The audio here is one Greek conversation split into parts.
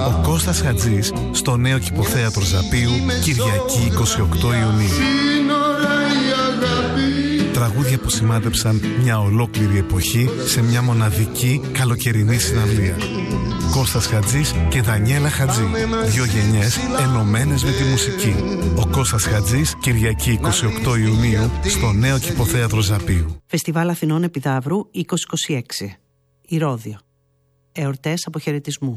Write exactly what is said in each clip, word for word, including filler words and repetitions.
Ο Κώστας Χατζής στο νέο Κηποθέατρο Ζαπίου, Κυριακή είκοσι οκτώ Ιουνίου. Τραγούδια που σημάδεψαν μια ολόκληρη εποχή σε μια μοναδική καλοκαιρινή συναυλία. Κώστας Χατζής και Δανιέλα Χατζή. Δύο γενιές ενωμένες με τη μουσική. Ο Κώστας Χατζής, Κυριακή είκοσι οκτώ Ιουνίου, στο νέο Κηποθέατρο Ζαπίου. Φεστιβάλ Αθηνών Επιδαύρου είκοσι είκοσι έξι. Ηρώδειο. Εορτές αποχαιρετισμού.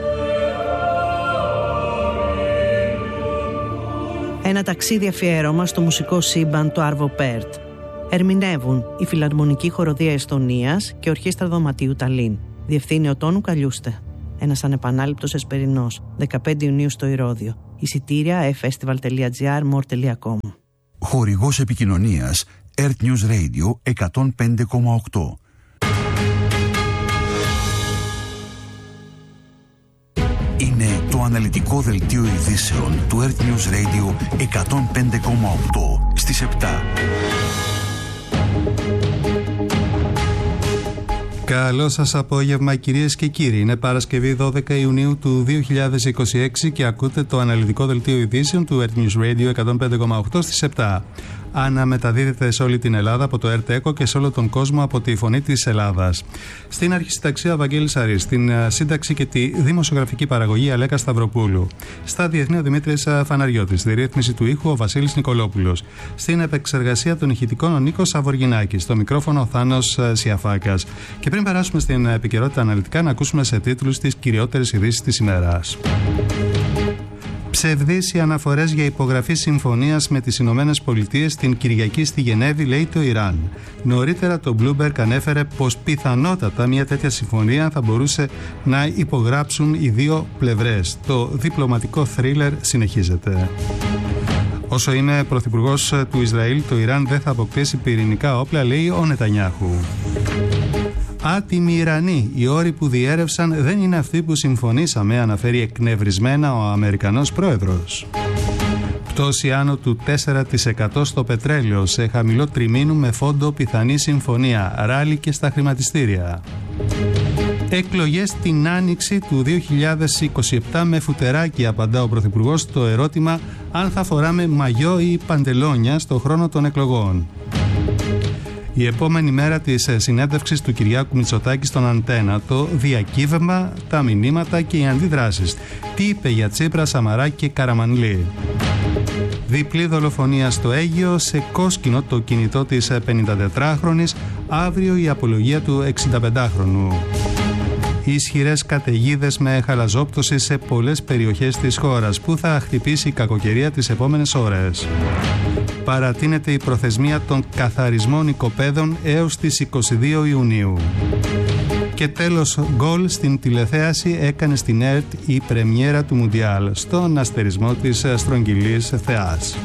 Ένα ταξίδι αφιέρωμα στο μουσικό σύμπαν του Άρβο Πέρτ. Ερμηνεύουν η Φιλαρμονική Χοροδία Εστονίας και Ορχήστρα Δωματίου Ταλίν. Διευθύνει ο Τόνου Καλιούστε. Ένας ανεπανάληπτος εσπερινός. δεκαπέντε Ιουνίου στο Ηρώδειο. Εισιτήρια εφ φεστιβάλ τελεία τζι άρ μορ τελεία κομ. Χορηγός επικοινωνίας Earth News Radio εκατόν πέντε κόμμα οκτώ. Είναι το αναλυτικό δελτίο ειδήσεων του Earth News Radio εκατόν πέντε κόμμα οκτώ στις επτά. Καλό σας απόγευμα κυρίες και κύριοι. Είναι Παρασκευή δώδεκα Ιουνίου του δύο χιλιάδες είκοσι έξι και ακούτε το αναλυτικό δελτίο ειδήσεων του Earth News Radio εκατόν πέντε κόμμα οκτώ στις επτά. Αναμεταδίδεται σε όλη την Ελλάδα από το ΕΡΤ-ΕΚΟ και σε όλο τον κόσμο από τη Φωνή της Ελλάδας. Στην αρχισυνταξία Βαγγέλης Αρής, στην σύνταξη και τη δημοσιογραφική παραγωγή Αλέκα Σταυροπούλου. Στα διεθνή ο Δημήτρης Φαναριώτης, στη ρύθμιση του ήχου ο Βασίλης Νικολόπουλος. Στην επεξεργασία των ηχητικών ο Νίκος Σαβοργινάκης, στο μικρόφωνο ο Θάνος Σιαφάκας. Και πριν περάσουμε στην επικαιρότητα αναλυτικά, να ακούσουμε σε τίτλους τις κυριότερες ειδήσεις της ημέρας. Ψευδείς οι αναφορές για υπογραφή συμφωνίας με τις Ηνωμένες Πολιτείες την Κυριακή στη Γενέβη, λέει το Ιράν. Νωρίτερα το Bloomberg ανέφερε πως πιθανότατα μια τέτοια συμφωνία θα μπορούσε να υπογράψουν οι δύο πλευρές. Το διπλωματικό θρίλερ συνεχίζεται. Όσο είναι πρωθυπουργός του Ισραήλ, το Ιράν δεν θα αποκτήσει πυρηνικά όπλα, λέει ο Νετανιάχου. Άτιμοι Ιρανοί, οι όροι που διέρευσαν δεν είναι αυτοί που συμφωνήσαμε, αναφέρει εκνευρισμένα ο Αμερικανός πρόεδρος. Πτώση άνω του τέσσερα τοις εκατό στο πετρέλαιο, σε χαμηλό τριμήνου με φόντο πιθανή συμφωνία, ράλι και στα χρηματιστήρια. Εκλογές την άνοιξη του δύο χιλιάδες είκοσι επτά με φουτεράκι, απαντά ο Πρωθυπουργός στο ερώτημα αν θα φοράμε μαγιό ή παντελόνια στο χρόνο των εκλογών. Η επόμενη μέρα της συνέντευξης του Κυριάκου Μητσοτάκη στον Αντένα, το διακύβευμα, τα μηνύματα και οι αντιδράσεις. Τι είπε για Τσίπρα, Σαμαρά και Καραμανλή. Διπλή δολοφονία στο Αίγυο, σε κόσκινο το κινητό της πενηντατετράχρονης, αύριο η απολογία του εξηνταπεντάχρονου. Ισχυρές καταιγίδες με χαλαζόπτωση σε πολλές περιοχές της χώρας, που θα χτυπήσει η κακοκαιρία τις επόμενες ώρες. Παρατείνεται η προθεσμία των καθαρισμών οικοπαίδων έως τις είκοσι δύο Ιουνίου. Και τέλος, γκολ στην τηλεθέαση έκανε στην ΕΡΤ η πρεμιέρα του Μουντιάλ, στον αστερισμό της στρογγυλής θεάς.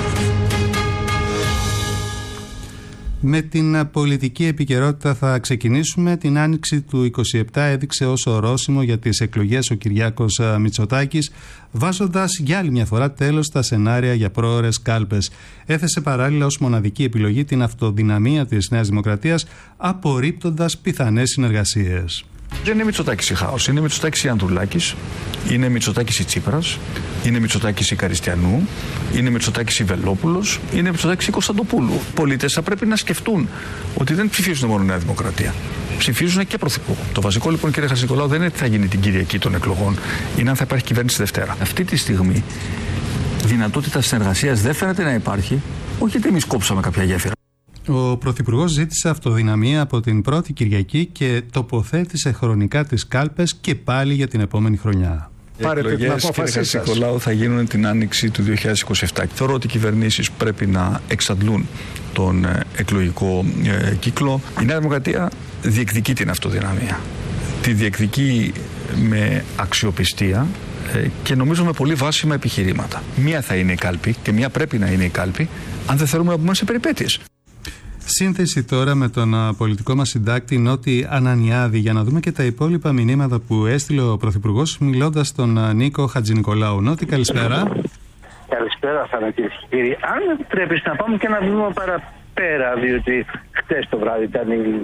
Με την πολιτική επικαιρότητα θα ξεκινήσουμε. Την άνοιξη του είκοσι επτά έδειξε ως ορόσημο για τις εκλογές ο Κυριάκος Μητσοτάκης, βάζοντας για άλλη μια φορά τέλος στα σενάρια για πρόωρες κάλπες. Έθεσε παράλληλα ως μοναδική επιλογή την αυτοδυναμία της Νέας Δημοκρατίας, απορρίπτοντας πιθανές συνεργασίες. Δεν είναι Μητσοτάκης η Χάος, είναι Μητσοτάκης η Ανδρουλάκης, είναι Μητσοτάκης η Τσίπρας, είναι Μητσοτάκης η Καριστιανού, είναι Μητσοτάκης η Βελόπουλος, είναι Μητσοτάκης η Κωνσταντοπούλου. Οι πολίτες θα πρέπει να σκεφτούν ότι δεν ψηφίζουν μόνο Νέα Δημοκρατία. Ψηφίζουν και πρωθυπουργό. Το βασικό λοιπόν, κύριε Χατζηνικολάου, δεν είναι τι θα γίνει την Κυριακή των εκλογών, είναι αν θα υπάρχει κυβέρνηση Δευτέρα. Αυτή τη στιγμή δυνατότητα συνεργασίας δεν φαίνεται να υπάρχει, όχι γιατί εμείς κόψαμε κάποια γέφυρα. Ο Πρωθυπουργός ζήτησε αυτοδυναμία από την πρώτη Κυριακή και τοποθέτησε χρονικά τις κάλπες και πάλι για την επόμενη χρονιά. Οι εκλογές, κύριε Χατζηνικολάου, θα γίνουν την άνοιξη του δύο χιλιάδες είκοσι επτά. Θεωρώ ότι οι κυβερνήσεις πρέπει να εξαντλούν τον εκλογικό ε, κύκλο. Η Νέα Δημοκρατία διεκδικεί την αυτοδυναμία. Τη διεκδικεί με αξιοπιστία ε, και νομίζω με πολύ βάσιμα επιχειρήματα. Μία θα είναι η κάλπη και μία πρέπει να είναι η κάλπη, αν δεν θέλουμε να πούμε σε περιπέτειες. Σύνθεση τώρα με τον α, πολιτικό μας συντάκτη Νότι Ανανιάδη, για να δούμε και τα υπόλοιπα μηνύματα που έστειλε ο Πρωθυπουργός μιλώντας στον α, Νίκο Χατζηνικολάου. Νότι, καλησπέρα. Καλησπέρα, Θανατήρη και κύριοι. Αν επιτρέπεις να πάμε και ένα βήμα παραπέρα, διότι χτες το βράδυ ήταν η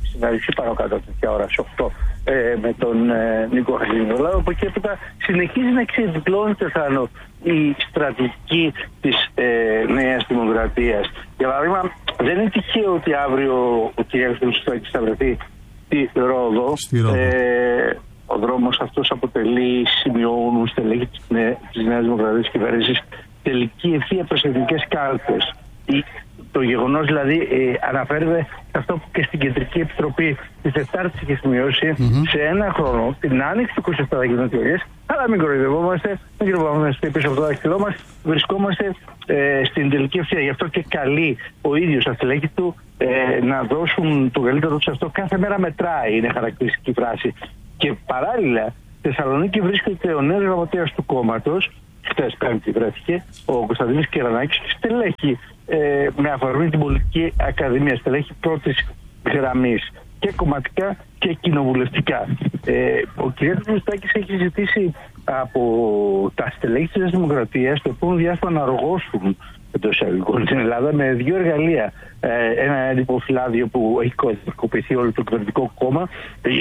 συναντηθεί πάνω κάτω τέτοια ώρα, σε οκτώ, ε, με τον ε, Νίκο Χατζηνικολάου. Από εκεί έπειτα συνεχίζει να ξεδιπλώνεται θάνο η στρατηγική της ε, Νέας Δημοκρατίας. Για παράδειγμα, δεν είναι τυχαίο ότι αύριο ο κ. Μητσοτάκης θα βρεθεί στη Ρόδο. Στη Ρόδο. Ε, ο δρόμος αυτός αποτελεί, σημειώνουν στελέχη της, νέ, της Νέας Δημοκρατίας κυβέρνησης, τελική ευθεία προς εθνικές κάλπες. Το γεγονός δηλαδή ε, αναφέρεται σε αυτό που και στην Κεντρική Επιτροπή της Τετάρτης είχε σημειώσει, mm-hmm. σε ένα χρόνο, την άνοιξη του είκοσι επτά θα γίνουν εκλογές, αλλά μην κοροϊδευόμαστε, μην κρυβόμαστε πίσω από το δάχτυλό μας, βρισκόμαστε ε, στην τελική ευθεία. Γι' αυτό και καλεί ο ίδιος τα στελέχη του ε, να δώσουν το καλύτερο τους αυτό. Κάθε μέρα μετράει, είναι χαρακτηριστική φράση. Και παράλληλα, στη Θεσσαλονίκη βρίσκεται ο νέος γραμματέας του κόμματος, χθες Πέμπτη βρέθηκε, ο Κωνσταντίνος Κερανάκης, και στελέχη ε, με αφορμή την Πολιτική Ακαδημία, στελέχη πρώτης γραμμής και κομματικά και κοινοβουλευτικά. Ε, ο κ. Μητσοτάκης έχει ζητήσει από τα στελέχη της Δημοκρατίας το επόμενο διάστημα να αργώσουν εντός εισαγωγικών στην Ελλάδα με δύο εργαλεία. Ε, ένα εντυπωφυλάδιο που έχει κωδικοποιηθεί όλο το κυβερνητικό κόμμα, ε,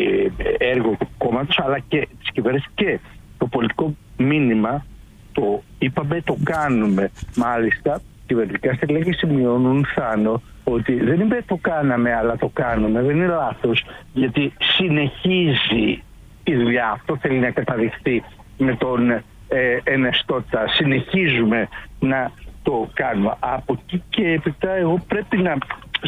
έργο του κόμματος, αλλά και της κυβέρνησης, και το πολιτικό μήνυμα, το είπαμε, το κάνουμε. Μάλιστα, κυβερνητικά στελέχη σημειώνουν θάνο ότι δεν είπε το κάναμε, αλλά το κάνουμε. Δεν είναι λάθος, γιατί συνεχίζει η δουλειά. Αυτό θέλει να καταδειχθεί με τον ε, ενεστώτα. Συνεχίζουμε να το κάνουμε. Από εκεί και έπειτα εγώ πρέπει να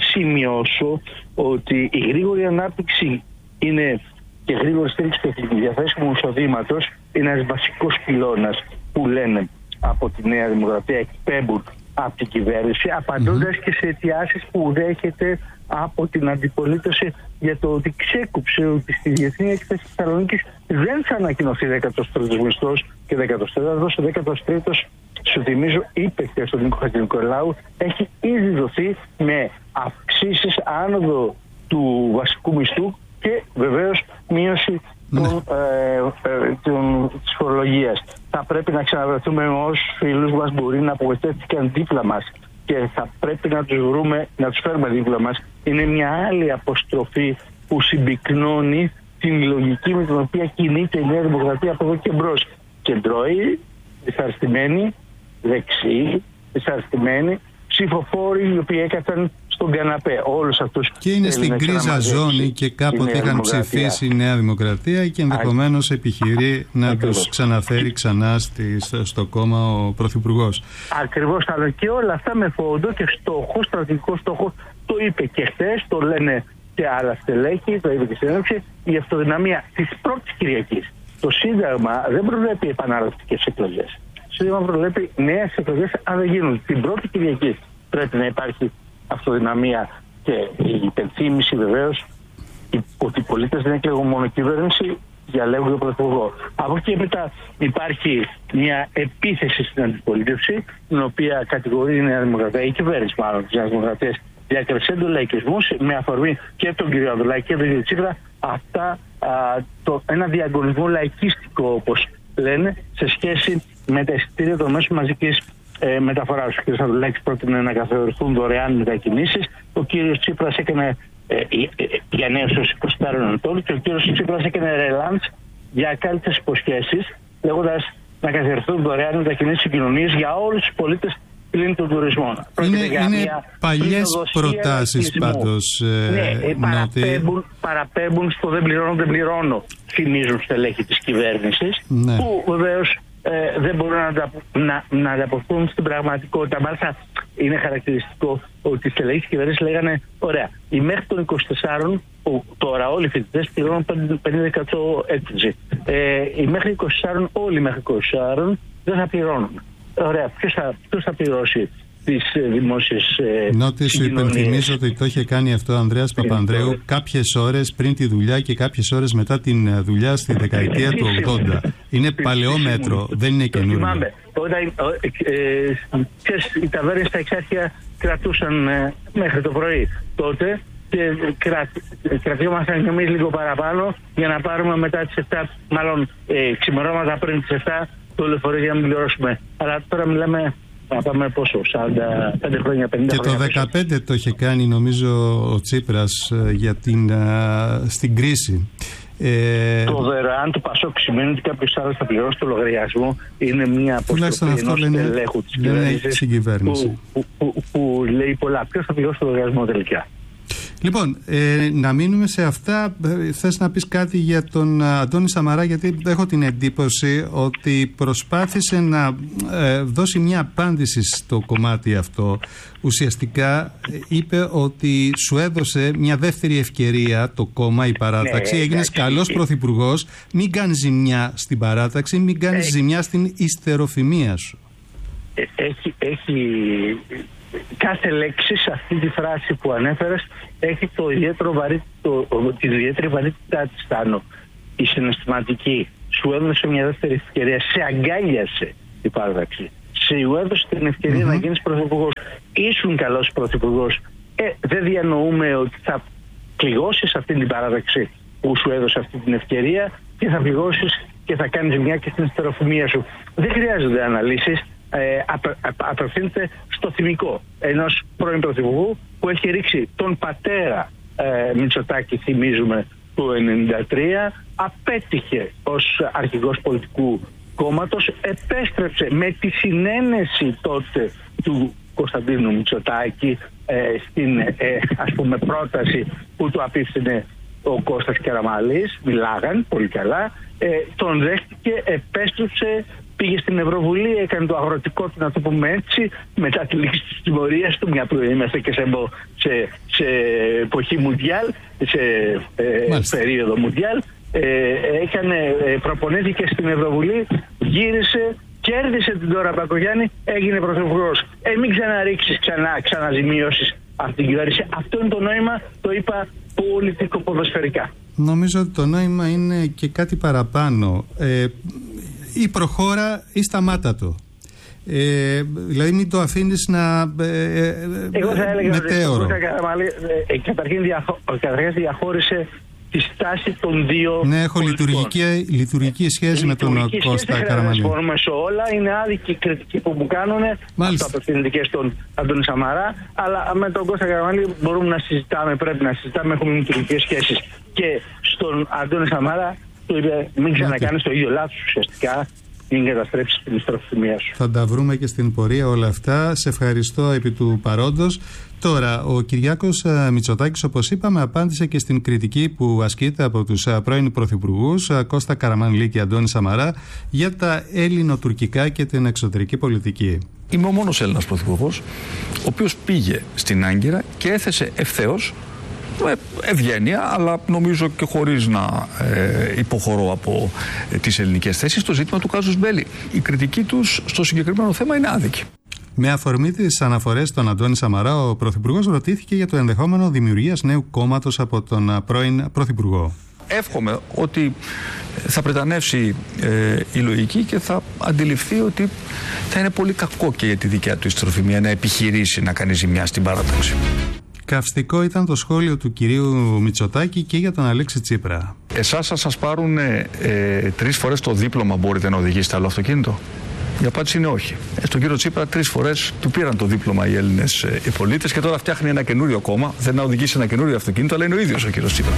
σημειώσω ότι η γρήγορη ανάπτυξη είναι και γρήγορη στήριξη του διαθέσιμου εισοδήματος είναι ένας βασικός πυλώνας που λένε από τη Νέα Δημοκρατία, εκπέμπουν από την κυβέρνηση, απαντώντας mm-hmm. και σε αιτιάσεις που δέχεται από την αντιπολίτευση για το ότι ξέκουψε ότι στη Διεθνή Έκθεση της Θεσσαλονίκης δεν θα ανακοινωθεί δέκατος τρίτος μισθός και δέκατος τέταρτος. Ο δέκατος τρίτος, σου θυμίζω, είπε και στον Νίκο Χατζηνικολάου, έχει ήδη δοθεί με αυξήσεις άνοδο του βασικού μισθού και βεβαίως μείωση ναι. των, ε, ε, των, της φορολογίας. Θα πρέπει να ξαναβρεθούμε με όσους φίλους μας μπορεί να απογοητεύτηκαν δίπλα μας και θα πρέπει να τους βρούμε, να τους φέρουμε δίπλα μας. Είναι μια άλλη αποστροφή που συμπυκνώνει την λογική με την οποία κινείται η Νέα Δημοκρατία από εδώ και μπρος. Κεντρώοι, δυσαρεστημένοι, δεξιοί, δυσαρεστημένοι, ψηφοφόροι οι οποίοι έκατσαν στον καναπέ. Όλους αυτούς. Και είναι στην κρίζα ζώνη και κάποτε είχαν ψηφίσει η Νέα Δημοκρατία και ενδεχομένως επιχειρεί να Ακριβώς. τους ξαναφέρει ξανά στη, στο κόμμα ο Πρωθυπουργός. Ακριβώς, αλλά και όλα αυτά με φόντο και στόχο, στρατηγικό στόχο, το είπε και χθες, το λένε και άλλα στελέχη, το είπε και στην έναρξη, η αυτοδυναμία της πρώτης Κυριακής. Το Σύνταγμα δεν προβλέπει επαναληπτικές εκλογές. Το Σύνταγμα προβλέπει νέες εκλογές αν δεν γίνουν. Την πρώτη Κυριακή πρέπει να υπάρχει αυτοδυναμία και η υπενθύμηση βεβαίως ότι οι πολίτες δεν εκλέγουν μόνο κυβέρνηση, διαλέγουν τον Πρωθυπουργό. Από εκεί έπειτα υπάρχει μια επίθεση στην αντιπολίτευση, την οποία κατηγορεί η Νέα Δημοκρατία, η κυβέρνηση μάλλον της Νέας Δημοκρατίας, διακρεσέντο λαϊκισμούς με αφορμή και τον κ. Ανδρουλάκη και τον κ. Τσίπρα, αυτά α, το, ένα διαγωνισμό λαϊκίστικο, όπως λένε, σε σχέση με τα εισιτήρια των μέσων μαζικής ε, μεταφοράς. Ο κ. Ανδρουλάκης πρότεινε να καθοριστούν δωρεάν μετακινήσεις. Ο κ. Τσίπρας έκανε ε, ε, ε, για νέους ως εικοσιτάρων Ανατόλου και ο κ. Τσίπρας έκανε ρελάντς για κάλυτες υποσχέσεις, λέγοντας να καθοριστούν δωρεάν μετακινήσεις συγκοινωνίες για όλους τους πολίτες πλην των τουρισμών. Είναι, είναι παλιές προτάσεις πάντως. Ε, ναι, παραπέμπουν, παραπέμπουν στο δεν πληρώνω, δεν πληρώνω, θυμίζουν στελέχη της κυβέρνησης, ναι. που βεβαίως ε, δεν μπορούν να, να, να ανταποκριθούν στην πραγματικότητα. Μάλιστα είναι χαρακτηριστικό ότι οι στελέχη της κυβέρνησης λέγανε, ωραία, οι μέχρι των είκοσι τεσσάρων, που τώρα όλοι οι φοιτητές πληρώνουν πενήντα τοις εκατό έκπτωση. Ε, οι μέχρι είκοσι τεσσάρων, όλοι μέχρι είκοσι τεσσάρων δεν θα πληρώνουν. Ωραία, ποιος θα, ποιος θα πληρώσει τις δημόσιες ε, Νότι σου υπενθυμίζω ότι το είχε κάνει αυτό ο Ανδρέας Παπανδρέου κάποιες ώρες πριν τη δουλειά και κάποιες ώρες μετά την δουλειά στη δεκαετία του ογδόντα. Είναι παλαιό μέτρο, δεν είναι καινούργιο. Θυμάμαι, όταν οι ταβέρνες στα Εξάρχεια κρατούσαν ε, μέχρι το πρωί τότε και κρα, κρατιόμασταν κι εμείς λίγο παραπάνω για να πάρουμε μετά τις επτά, μάλλον ε, ξημερώματα πριν τις επτά, το λεωφορείο για να μην πληρώσουμε. Αλλά τώρα μιλάμε να πάμε πόσο, σαράντα πέντε χρόνια, πενήντα και χρόνια. Και το δεκαπέντε το είχε κάνει νομίζω ο Τσίπρας για την, στην κρίση. Ε... Το δωρεάν του Πασόκ σημαίνει ότι κάποιος άλλος θα πληρώσει το λογαριασμό. Είναι μια αποστολή ενός ελέγχου της κυβέρνησης που, που, που, που λέει πολλά. Ποιος θα πληρώσει το λογαριασμό τελικά? Λοιπόν, ε, να μείνουμε σε αυτά. Θες να πεις κάτι για τον Αντώνη Σαμαρά? Γιατί έχω την εντύπωση ότι προσπάθησε να ε, δώσει μια απάντηση στο κομμάτι αυτό. Ουσιαστικά είπε ότι σου έδωσε μια δεύτερη ευκαιρία το κόμμα, η παράταξη. Ναι, έγινες καλός πρωθυπουργός. Μην κάνεις ζημιά στην παράταξη, μην κάνεις έχει, ζημιά στην υστεροφημία σου. Έχει... έχει... Κάθε λέξη σε αυτή τη φράση που ανέφερες έχει το ιδιαίτερο βαρύ, το, τη ιδιαίτερη βαρύτητά της, Τάνο. Η συναισθηματική. Σου έδωσε μια δεύτερη ευκαιρία, σε αγκάλιασε η παράταξη. Σου έδωσε την ευκαιρία mm-hmm. να γίνεις πρωθυπουργός. Ήσουν καλός πρωθυπουργός. Ε, δεν διανοούμε ότι θα πληγώσεις αυτή την παράταξη που σου έδωσε αυτή την ευκαιρία και θα πληγώσεις και θα κάνεις μια και στην υστεροφημία σου. Δεν χρειάζονται αναλύσεις. Ε, απε, απευθύνεται στο θυμικό ενός πρώην πρωθυπουργού που έχει ρίξει τον πατέρα ε, Μητσοτάκη, θυμίζουμε, του ενενήντα τρία, απέτυχε ως αρχηγός πολιτικού κόμματος, επέστρεψε με τη συνένεση τότε του Κωνσταντίνου Μητσοτάκη ε, στην ε, ας πούμε πρόταση που του απίφθινε ο Κώστας Καραμανλής, μιλάγαν πολύ καλά, ε, τον δέχτηκε, επέστρεψε, πήγε στην Ευρωβουλή, έκανε το αγροτικό του, να το πούμε έτσι, μετά τη λήξη της τιμωρίας του, μια που είμαστε και σε, σε, σε εποχή Μουντιάλ, σε ε, περίοδο Μουντιάλ, ε, έκανε, ε, προπονήθηκε στην Ευρωβουλή, γύρισε, κέρδισε την Ντόρα Μπακογιάννη, έγινε πρωθυπουργός. Ε, μην ξαναρίξεις ξανά, ξαναζημιώσεις αυτή την κυβέρνηση. Αυτό είναι το νόημα, το είπα πολιτικο-ποδοσφαιρικά. Νομίζω ότι το νόημα είναι και κάτι παραπάνω. Ε, ή προχώρα ή σταμάτα το. Ε, δηλαδή μην το αφήνεις να ε, Εγώ θα έλεγα μετέωρο. ότι ε, καταρχήν διαχω, διαχώρισε τη στάση των δύο. Ναι, έχω λειτουργική, λειτουργική σχέση με τον Κώστα Καραμανλή. Δεν μπορούμε σε όλα. Είναι άδικη η κριτική που μου κάνουν. Αυτό απευθύνεται και στον Αντώνη Σαμαρά. Αλλά με τον Κώστα Καραμανλή μπορούμε να συζητάμε, πρέπει να συζητάμε. Έχουμε λειτουργικές σχέσεις. Και στον Αντώνη Σαμαρά του είπε: μην ξανακάνεις το ίδιο λάθος ουσιαστικά. Μην καταστρέψεις την υστεροφημία σου. Θα τα βρούμε και στην πορεία όλα αυτά. Σε ευχαριστώ επί του παρόντος. Τώρα, ο Κυριάκος Μητσοτάκης, όπως είπαμε, απάντησε και στην κριτική που ασκείται από τους πρώην πρωθυπουργούς Κώστα Καραμανλή και Αντώνη Σαμαρά για τα ελληνοτουρκικά και την εξωτερική πολιτική. Είμαι ο μόνος Έλληνας πρωθυπουργός, ο οποίος πήγε στην Άγκυρα και έθεσε ευθέως, με ευγένεια, αλλά νομίζω και χωρίς να ε, υποχωρώ από ε, τις ελληνικές θέσεις, το ζήτημα του κάζους μπέλι. Η κριτική τους στο συγκεκριμένο θέμα είναι άδικη. Με αφορμή τις αναφορές στον Αντώνη Σαμαρά, ο Πρωθυπουργός ρωτήθηκε για το ενδεχόμενο δημιουργίας νέου κόμματος από τον πρώην Πρωθυπουργό. Εύχομαι ότι θα πρετανεύσει ε, η λογική και θα αντιληφθεί ότι θα είναι πολύ κακό και για τη δικιά του υστεροφημία να επιχειρήσει να κάνει ζημιά στην παράταξη. Καυστικό ήταν το σχόλιο του κυρίου Μητσοτάκη και για τον Αλέξη Τσίπρα. Εσάς θα σας πάρουν ε, ε, τρεις φορές το δίπλωμα, μπορείτε να οδηγήσετε άλλο αυτοκίνητο? Η απάντηση είναι όχι. Ε, στον κύριο Τσίπρα τρεις φορές του πήραν το δίπλωμα οι Έλληνες ε, οι πολίτες και τώρα φτιάχνει ένα καινούριο κόμμα. Δεν να οδηγήσει ένα καινούριο αυτοκίνητο, αλλά είναι ο ίδιος ο κύριος Τσίπρα.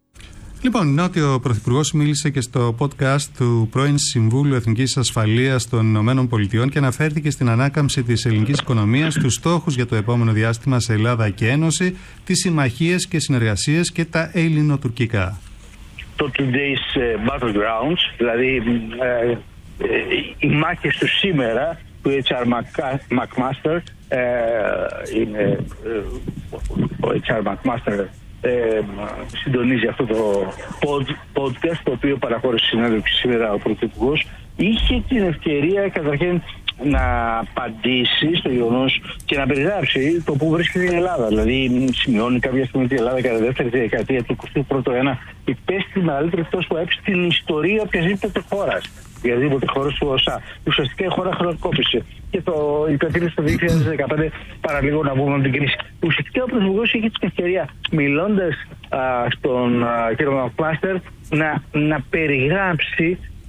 Λοιπόν, είναι ότι ο Πρωθυπουργός μίλησε και στο podcast του πρώην Συμβούλου Εθνικής Ασφαλείας των Ηνωμένων Πολιτειών και αναφέρθηκε στην ανάκαμψη της ελληνικής οικονομίας, τους στόχους για το επόμενο διάστημα σε Ελλάδα και Ένωση, τις συμμαχίες και συνεργασίες και τα ελληνοτουρκικά. Το today's uh, battlegrounds, δηλαδή uh, uh, οι μάχες του σήμερα, του έιτς αρ McMaster, uh, είναι uh, ο έιτς αρ McMaster. Ε, συντονίζει αυτό το pod, podcast το οποίο παραχώρησε συνέντευξη σήμερα ο Πρωθυπουργός. Είχε την ευκαιρία καταρχήν να απαντήσει στο γεγονός και να περιγράψει το που βρίσκεται η Ελλάδα. Δηλαδή σημειώνει κάποια στιγμή ότι η Ελλάδα κατά δεύτερη δεκαετία του εικοστού πρώτου αιώνα υπέστη τη μεγαλύτερη πτώση που έπεισε στην ιστορία οποιασδήποτε χώρας. Οποιασδήποτε χώρα του ΟΣΑ. Ουσιαστικά η χώρα χρεοκόπησε. Και το υπετήρησε το δύο χιλιάδες δεκαπέντε, παραλίγο να βγούμε από την κρίση. Ουσιαστικά ο Πρωθυπουργός είχε την ευκαιρία, μιλώντας α, στον α, κύριο Μακμάστερ, να, να περιγράψει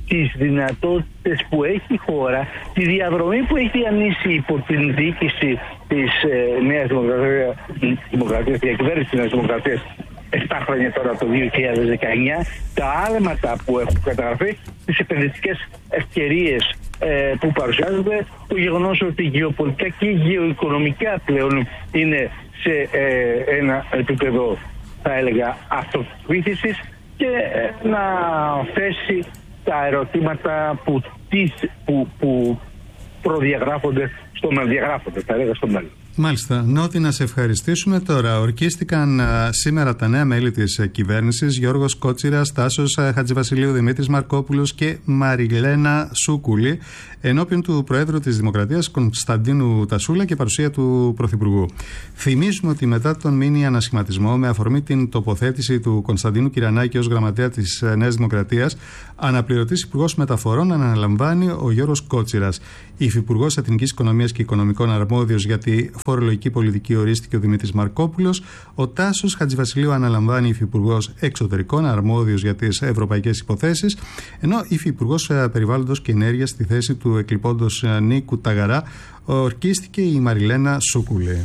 τις δυνατότητες που έχει η χώρα, τη διαδρομή που έχει διανύσει υπό την διοίκηση της ε, Νέας Δημοκρατίας, Δημοκρατίας, τη διακυβέρνηση της Νέας Δημοκρατίας επτά χρόνια τώρα, το δύο χιλιάδες δεκαεννιά, τα άλματα που έχουν καταγραφεί, τις επενδυτικές ευκαιρίες ε, που παρουσιάζονται, το γεγονός ότι γεωπολιτικά και γεωοικονομικά πλέον είναι σε ε, ένα επίπεδο, θα έλεγα, αυτοβοήθησης, και ε, να θέσει τα ερωτήματα που, τις, που, που προδιαγράφονται στο μέλλον, διαγράφονται, θα έλεγα, στο μέλλον. Μάλιστα. Νότι, να σε ευχαριστήσουμε. Τώρα, ορκίστηκαν α, σήμερα τα νέα μέλη της κυβέρνησης: Γιώργος Κότσιρας, Τάσος Χατζηβασιλείου, Δημήτρης Μαρκόπουλος και Μαριλένα Σούκουλη, ενώπιον του Προέδρου της Δημοκρατίας Κωνσταντίνου Τασούλα και παρουσία του Πρωθυπουργού. Θυμίζουμε ότι μετά τον μίνι ανασχηματισμό, με αφορμή την τοποθέτηση του Κωνσταντίνου Κυρανάκη ως γραμματέα της Νέας Δημοκρατίας, αναπληρωτής Υπουργός Μεταφορών αναλαμβάνει ο Γιώργος Κότσιρας. Υφυπουργός Εθνικής Οικονομίας και Οικονομικών αρμόδιος για τη φορολογική πολιτική ορίστηκε ο Δημήτρης Μαρκόπουλος. Ο Τάσος Χατζηβασιλείου αναλαμβάνει Υφυπουργός Εξωτερικών αρμόδιος για τις ευρωπαϊκές υποθέσεις, ενώ Υφυπουργός Περιβάλλοντος και Ενέργειας στη θέση του εκλειπώντος Νίκου Ταγαρά ορκίστηκε η Μαριλένα Σούκουλη.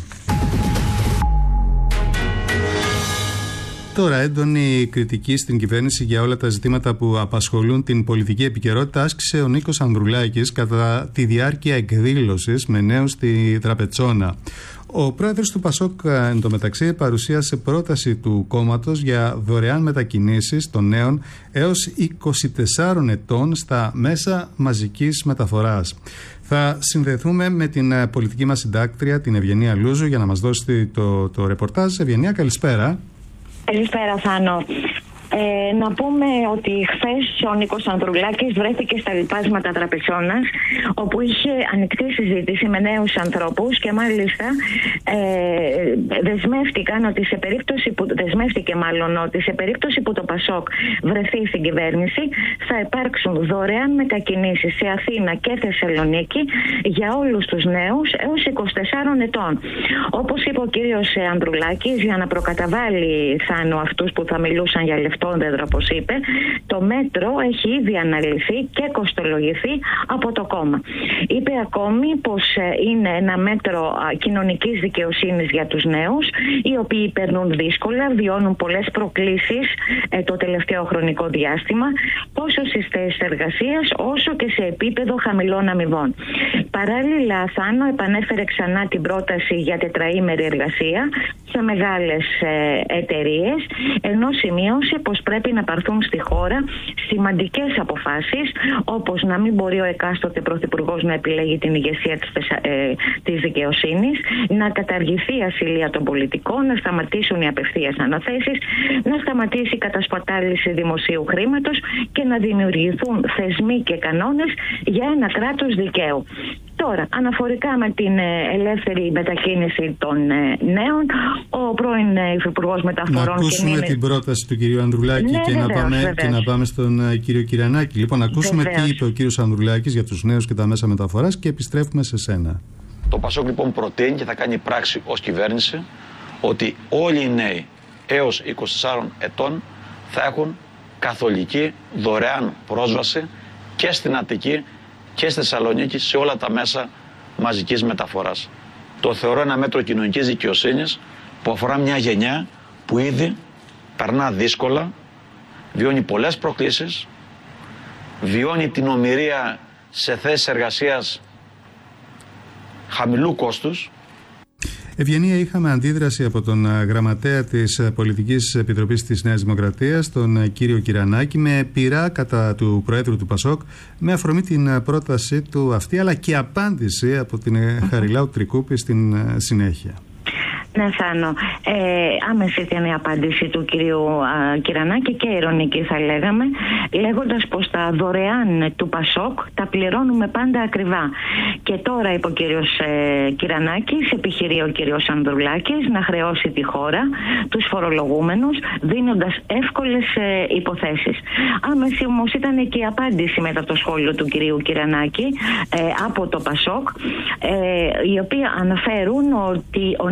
Τώρα, έντονη κριτική στην κυβέρνηση για όλα τα ζητήματα που απασχολούν την πολιτική επικαιρότητα άσκησε ο Νίκος Ανδρουλάκης κατά τη διάρκεια εκδήλωσης με νέους στη Τραπετσόνα. Ο πρόεδρος του Πασόκ, εντωμεταξύ, παρουσίασε πρόταση του κόμματος για δωρεάν μετακινήσεις των νέων έως είκοσι τεσσάρων ετών στα μέσα μαζικής μεταφοράς. Θα συνδεθούμε με την πολιτική μας συντάκτρια, την Ευγενία Λούζου, για να μας δώσει το, το ρεπορτάζ. Ευγενία, καλησπέρα. Καλησπέρα, Θάνο. Ε, να πούμε ότι χθες ο Νίκος Ανδρουλάκης βρέθηκε στα λοιπάσματα Τραπετσόνας, όπου είχε ανοιχτή συζήτηση με νέους ανθρώπους και μάλιστα ε, δεσμεύτηκαν ότι σε περίπτωση που, δεσμεύτηκε μάλλον ότι σε περίπτωση που το Πασόκ βρεθεί στην κυβέρνηση θα υπάρξουν δωρεάν μετακινήσεις σε Αθήνα και Θεσσαλονίκη για όλους τους νέους έως είκοσι τεσσάρων ετών. Όπως είπε ο κύριος Ανδρουλάκης, για να προκαταβάλει, Θάνο, αυτούς που θα μιλούσαν για λεφτά, όπως είπε, το μέτρο έχει ήδη αναλυθεί και κοστολογηθεί από το κόμμα. Είπε ακόμη πως είναι ένα μέτρο κοινωνικής δικαιοσύνης για τους νέους, οι οποίοι περνούν δύσκολα, βιώνουν πολλές προκλήσεις ε, το τελευταίο χρονικό διάστημα, τόσο στις θέσεις εργασίας όσο και σε επίπεδο χαμηλών αμοιβών. Παράλληλα, Θάνο επανέφερε ξανά την πρόταση για τετραήμερη εργασία σε μεγάλες ε, εταιρείες, ενώ σημείωσε πως πρέπει να πάρθουν στη χώρα σημαντικές αποφάσεις, όπως να μην μπορεί ο εκάστοτε πρωθυπουργός να επιλέγει την ηγεσία της, ε, της δικαιοσύνης, να καταργηθεί η ασυλία των πολιτικών, να σταματήσουν οι απευθείας αναθέσεις, να σταματήσει η κατασπατάληση δημοσίου χρήματος και να δημιουργηθούν θεσμοί και κανόνες για ένα κράτος δικαίου. Τώρα, αναφορικά με την ελεύθερη μετακίνηση των νέων, ο πρώην Υφυπουργός Μεταφορών... Να ακούσουμε και την πρόταση του κυρίου Ανδρουλάκη ναι, και, βεβαίως, να πάμε, βεβαίως. και να πάμε στον κύριο Κυρανάκη. Λοιπόν, να ακούσουμε βεβαίως. τι είπε ο κύριος Ανδρουλάκης για τους νέους και τα μέσα μεταφοράς και επιστρέφουμε σε σένα. Το Πασόκ λοιπόν προτείνει και θα κάνει πράξη ως κυβέρνηση ότι όλοι οι νέοι έως είκοσι τεσσάρων ετών θα έχουν καθολική δωρεάν πρόσβαση και στην Αττική και στη Θεσσαλονίκη σε όλα τα μέσα μαζικής μεταφοράς. Το θεωρώ ένα μέτρο κοινωνικής δικαιοσύνης που αφορά μια γενιά που ήδη περνά δύσκολα, βιώνει πολλές προκλήσεις, βιώνει την ομηρία σε θέσεις εργασίας χαμηλού κόστους. Ευγενία, είχαμε αντίδραση από τον γραμματέα της Πολιτικής Επιτροπής της Νέας Δημοκρατίας, τον κύριο Κυρανάκη, με πειρά κατά του Προέδρου του Πασόκ, με αφορμή την πρόταση του αυτή, αλλά και απάντηση από την Χαριλάου Τρικούπη στην συνέχεια. Ναι, Θάνο. Ε, άμεση ήταν η απάντηση του κυρίου α, Κυρανάκη και ειρωνική θα λέγαμε, λέγοντας πως τα δωρεάν του Πασόκ τα πληρώνουμε πάντα ακριβά. Και τώρα είπε ο κύριος ε, Κυρανάκης, επιχειρεί ο κύριος Ανδρουλάκης να χρεώσει τη χώρα, τους φορολογούμενους, δίνοντας εύκολες ε, υποθέσεις. Άμεση όμως ήταν και η απάντηση μετά το σχόλιο του κυρίου Κυρανάκη ε, από το Πασόκ, ε, οι οποίοι αναφέρουν ότι ο νέος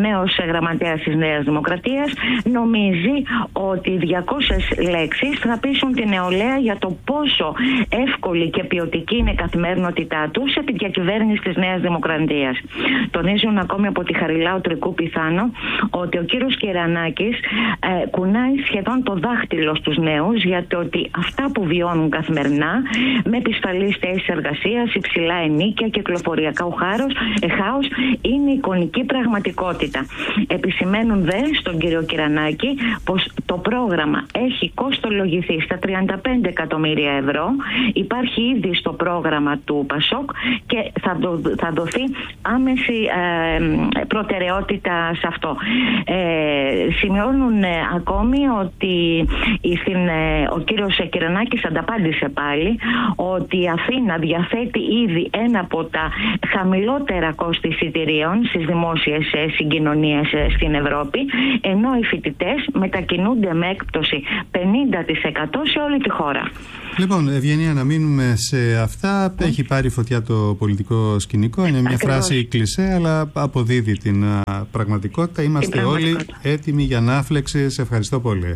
γραμματέας της Νέας Δημοκρατίας, νομίζει ότι διακόσιες λέξεις θα πείσουν την νεολαία για το πόσο εύκολη και ποιοτική είναι η καθημερινότητά τους επί διακυβέρνηση της Νέας Δημοκρατίας. Τονίζουν ακόμη από τη Χαριλάου Τρικού Πιθάνο ότι ο κύριος Κυρανάκης ε, κουνάει σχεδόν το δάχτυλο στους νέους για το ότι αυτά που βιώνουν καθημερινά με επισφαλείς θέσεις εργασίας, υψηλά ενίκια, κυκλοφοριακά χάος, ε, χάος είναι εικονική πραγματικότητα. Επισημαίνουν δε στον κύριο Κυρανάκη πως το πρόγραμμα έχει κόστολογηθεί στα τριάντα πέντε εκατομμύρια ευρώ, υπάρχει ήδη στο πρόγραμμα του ΠΑΣΟΚ και θα, δο, θα δοθεί άμεση ε, προτεραιότητα σε αυτό. Ε, σημειώνουν ε, ακόμη ότι στην, ε, ο κύριος Κυρανάκης ανταπάντησε πάλι ότι η Αθήνα διαθέτει ήδη ένα από τα χαμηλότερα κόστη εισιτηρίων στις δημόσιες ε, συγκοινωνίες ε, στην Ευρώπη, ενώ οι φοιτητές μετακινούνται με έκπτωση πενήντα τοις εκατό σε όλη τη χώρα. Λοιπόν, Ευγενία, να μείνουμε σε αυτά. Mm. Έχει πάρει φωτιά το πολιτικό σκηνικό. Είναι μια Ακριβώς. φράση κλισέ, αλλά αποδίδει την α, πραγματικότητα. Είμαστε την όλοι έτοιμοι για ανάφλεξη. Σε ευχαριστώ πολύ.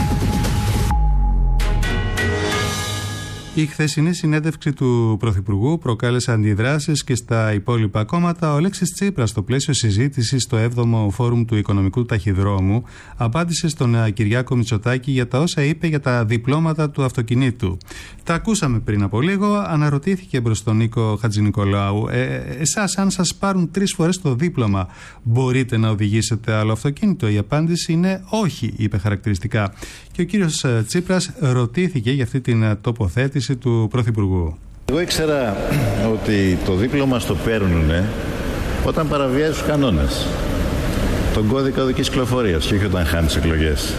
Η χθεσινή συνέντευξη του Πρωθυπουργού προκάλεσε αντιδράσεις και στα υπόλοιπα κόμματα. Ο Αλέξης Τσίπρας, στο πλαίσιο συζήτησης στο έβδομο Φόρουμ του Οικονομικού Ταχυδρόμου, απάντησε στον Κυριάκο Μητσοτάκη για τα όσα είπε για τα διπλώματα του αυτοκινήτου. Τα ακούσαμε πριν από λίγο. Αναρωτήθηκε προς τον Νίκο Χατζηνικολάου, ε, εσάς, αν σας πάρουν τρεις φορές το δίπλωμα, μπορείτε να οδηγήσετε άλλο αυτοκίνητο? Η απάντηση είναι όχι, είπε χαρακτηριστικά. Και ο κύριος Τσίπρας ρωτήθηκε για αυτή την τοποθέτηση του Πρωθυπουργού. Εγώ ήξερα ότι το δίπλωμα στο παίρνουν όταν παραβιάζει τους κανόνες, τον κώδικα οδικής κυκλοφορίας, και όχι όταν χάνεις εκλογές.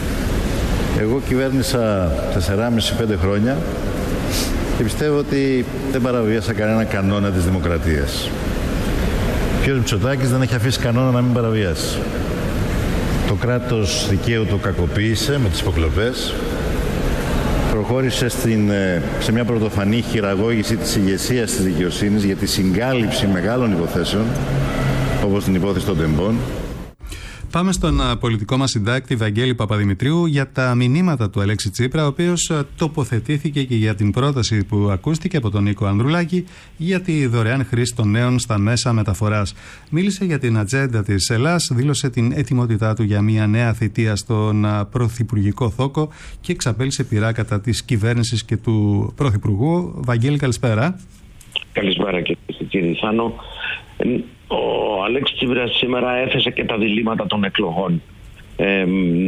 Εγώ κυβέρνησα τεσσεράμισι πέντε χρόνια και πιστεύω ότι δεν παραβίασα κανένα κανόνα της δημοκρατίας. Ο κ. Μητσοτάκης δεν έχει αφήσει κανόνα να μην παραβιάσει. Το κράτος δικαίου το κακοποίησε με τις υποκλοπές. Προχώρησε στην, σε μια πρωτοφανή χειραγώγηση της ηγεσίας της δικαιοσύνης για τη συγκάλυψη μεγάλων υποθέσεων, όπως την υπόθεση των τεμπών. Πάμε στον πολιτικό μας συντάκτη Βαγγέλη Παπαδημητρίου για τα μηνύματα του Αλέξη Τσίπρα, ο οποίος τοποθετήθηκε και για την πρόταση που ακούστηκε από τον Νίκο Ανδρουλάκη για τη δωρεάν χρήση των νέων στα μέσα μεταφοράς. Μίλησε για την ατζέντα της Ελλάς, δήλωσε την ετοιμότητά του για μια νέα θητεία στον πρωθυπουργικό θόκο και εξαπέλυσε πειρά κατά της κυβέρνησης και του πρωθυπουργού. Βαγγέλη, καλησπέρα. Καλησπέρα και κύριε Θάνο. Ο Αλέξης Τσίπρας σήμερα έθεσε και τα διλήμματα των εκλογών. Ε,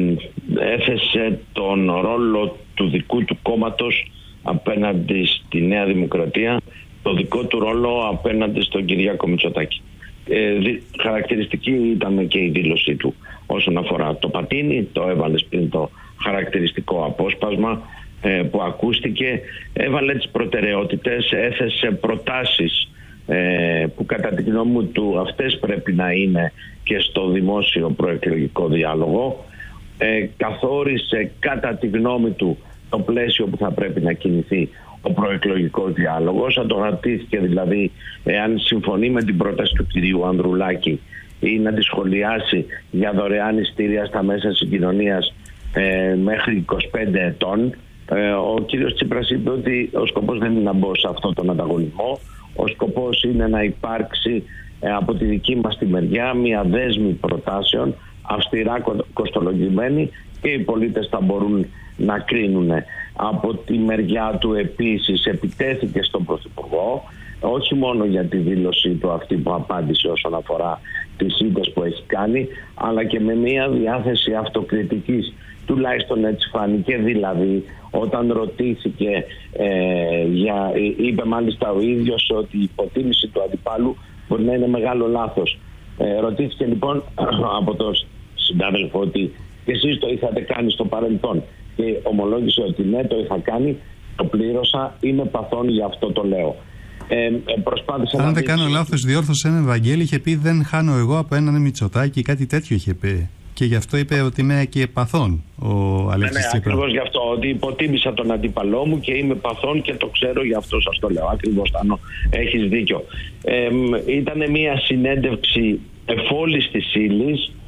έθεσε τον ρόλο του δικού του κόμματος απέναντι στη Νέα Δημοκρατία, το δικό του ρόλο απέναντι στον Κυριάκο Μητσοτάκη. Ε, δι, χαρακτηριστική ήταν και η δήλωσή του όσον αφορά το πατίνι, το έβαλε πριν το χαρακτηριστικό απόσπασμα ε, που ακούστηκε, έβαλε τις προτεραιότητες, έθεσε προτάσεις που κατά τη γνώμη του αυτές πρέπει να είναι και στο δημόσιο προεκλογικό διάλογο. Ε, καθόρισε κατά τη γνώμη του το πλαίσιο που θα πρέπει να κινηθεί ο προεκλογικός διάλογος. Αντορατήθηκε δηλαδή εάν συμφωνεί με την πρόταση του κυρίου Ανδρουλάκη ή να τη σχολιάσει για δωρεάν ειστήρια στα μέσα συγκοινωνίας ε, μέχρι είκοσι πέντε ετών. Ε, ο κύριος Τσίπρας είπε ότι ο σκοπός δεν είναι να μπω σε αυτόν τον ανταγωνισμό. Ο σκοπός είναι να υπάρξει ε, από τη δική μας τη μεριά μια δέσμη προτάσεων αυστηρά κοστολογημένη και οι πολίτες θα μπορούν να κρίνουν. Από τη μεριά του επίσης επιτέθηκε στον Πρωθυπουργό, όχι μόνο για τη δήλωσή του αυτή που απάντησε όσον αφορά τις ήττες που έχει κάνει, αλλά και με μια διάθεση αυτοκριτικής. Τουλάχιστον έτσι φάνηκε, δηλαδή όταν ρωτήθηκε, ε, για, είπε μάλιστα ο ίδιος ότι η υποτίμηση του αντιπάλου μπορεί να είναι μεγάλο λάθος. Ε, ρωτήθηκε λοιπόν από τον συνάδελφο ότι και εσείς το είχατε κάνει στο παρελθόν και ομολόγησε ότι ναι, το είχα κάνει, το πλήρωσα, είμαι παθών, γι' αυτό το λέω. Ε, ε, προσπάθησα Αν δεν κάνω λάθος, διόρθωσε με Βαγγέλη, είχε πει δεν χάνω εγώ από έναν Μητσοτάκη, κάτι τέτοιο είχε πει. Και γι' αυτό είπε ότι είμαι και παθών ο Αλέξης ναι, ναι, Τσίπρα. Ακριβώς γι' αυτό, ότι υποτίμησα τον αντίπαλό μου και είμαι παθών και το ξέρω, γι' αυτό σας το λέω. Ακριβώς, Τάνο, έχεις δίκιο. Ε, ήταν μια συνέντευξη εφόλης της ύλης,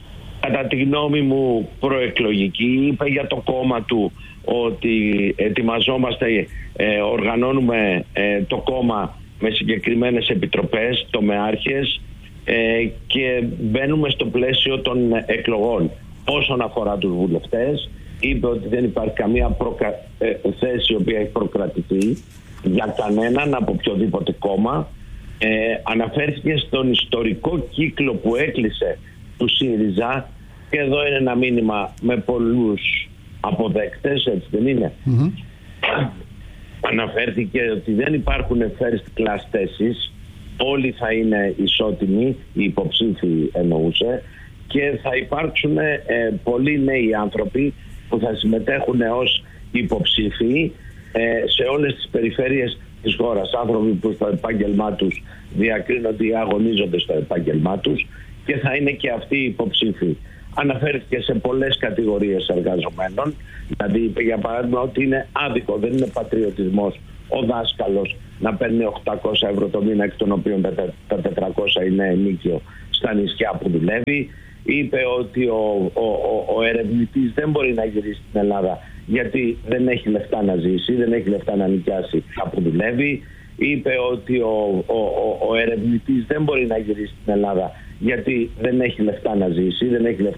κατά τη γνώμη μου προεκλογική. Είπε για το κόμμα του ότι ετοιμαζόμαστε, ε, οργανώνουμε ε, το κόμμα με συγκεκριμένες επιτροπές, τομεάρχες, ε, και μπαίνουμε στο πλαίσιο των εκλογών. Όσον αφορά τους βουλευτές, είπε ότι δεν υπάρχει καμία προκα... ε, θέση η οποία έχει προκρατηθεί για κανέναν από οποιοδήποτε κόμμα. Ε, αναφέρθηκε στον ιστορικό κύκλο που έκλεισε του ΣΥΡΙΖΑ, και εδώ είναι ένα μήνυμα με πολλούς αποδέκτες, έτσι δεν είναι? Mm-hmm. Αναφέρθηκε ότι δεν υπάρχουν first class θέσεις, όλοι θα είναι ισότιμοι, οι υποψήφοι εννοούσε, και θα υπάρξουν ε, πολλοί νέοι άνθρωποι που θα συμμετέχουν ως υποψήφοι ε, σε όλες τις περιφέρειες της χώρας. Άνθρωποι που στο επάγγελμά τους διακρίνονται ή αγωνίζονται στο επάγγελμά τους, και θα είναι και αυτοί οι υποψήφοι. Αναφέρθηκε σε πολλές κατηγορίες εργαζομένων, δηλαδή είπε για παράδειγμα ότι είναι άδικο, δεν είναι πατριωτισμός ο δάσκαλος να παίρνει οκτακόσια ευρώ το μήνα, εκ των οποίων τα τετρακόσια είναι ενίκιο στα νησιά που δουλεύει. Είπε ότι ο, ο, ο, ο ερευνητής δεν μπορεί να γυρίσει στην Ελλάδα γιατί δεν έχει λεφτά να ζήσει, δεν έχει λεφτά να νοικιάσει κάπου δουλεύει. Είπε ότι ο, ο, ο, ο ερευνητής δεν μπορεί να γυρίσει στην Ελλάδα γιατί δεν έχει λεφτά να ζήσει, δεν έχει λεφτά